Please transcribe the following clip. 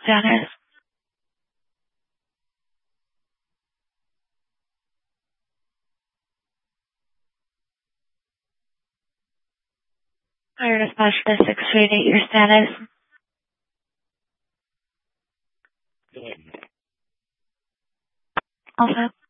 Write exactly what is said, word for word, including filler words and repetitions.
status. Fire specialist six three eight, your status. Also.